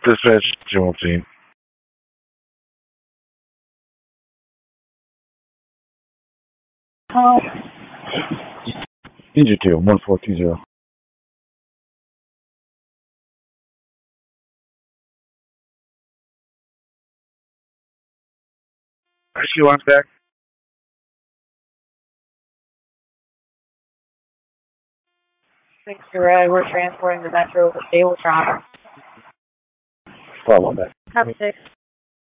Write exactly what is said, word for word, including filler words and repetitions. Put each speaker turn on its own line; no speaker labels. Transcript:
Dispatch, Jim team.
Oh.
D J two, one four two zero. Rescue on back.
Six to red, we're transporting the Metro with a stable trauma.
Follow back.
Copy six.